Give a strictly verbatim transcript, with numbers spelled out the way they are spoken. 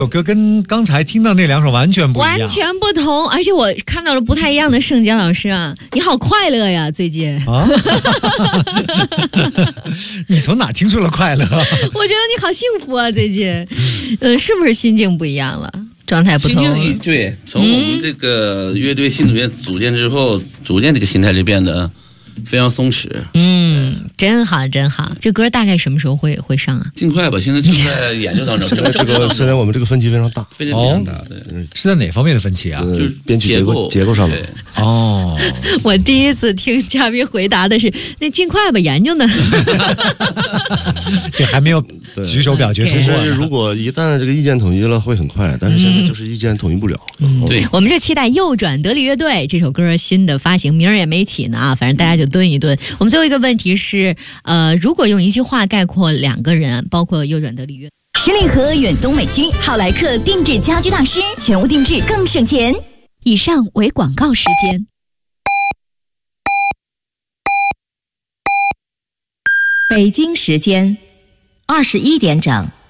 首歌跟刚才听到那两首完全不一样， 完全不同，而且我看到了不太一样的盛佳老师啊，你好快乐呀，最近啊！你从哪听出了快乐？ 我觉得你好幸福啊，最近，呃，是不是心境不一样了？状态不同， 心境对，从我们这个乐队新组建组建之后，逐渐这个心态就变得非常松弛。 嗯，真好真好。这歌大概什么时候会会上啊？ 尽快吧，现在正在研究当中。 现在这个现在我们这个分歧非常大， 非常非常大，对， 是在哪方面的分歧啊？ 就是编曲结构结构上的。 哦， 我第一次听嘉宾回答的是那尽快吧，研究呢。 这还没有举手表决出过。 如果一旦这个意见统一了，会很快，但是现在就是意见统一不了。 嗯，对，我们就期待右转德里乐队这首歌新的发行，名儿也没起呢啊，反正大家就蹲一蹲。我们最后一个问题是，呃，如果用一句话概括两个人，包括右转德里乐队， 十里河远东美居浩莱克定制家居大师，全屋定制更省钱。以上为广告时间。北京时间二十一点整。